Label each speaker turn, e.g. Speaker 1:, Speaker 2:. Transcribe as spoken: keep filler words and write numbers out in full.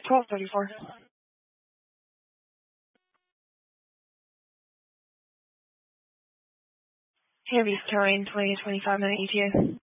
Speaker 1: twelve thirty-four. Heavy terrain, twenty to twenty-five minute E T A.